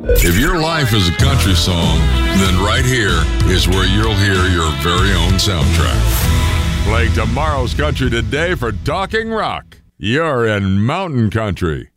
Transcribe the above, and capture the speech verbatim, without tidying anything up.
If your life is a country song, then right here is where you'll hear your very own soundtrack. Play tomorrow's country today for Talking Rock. You're in Mountain Country.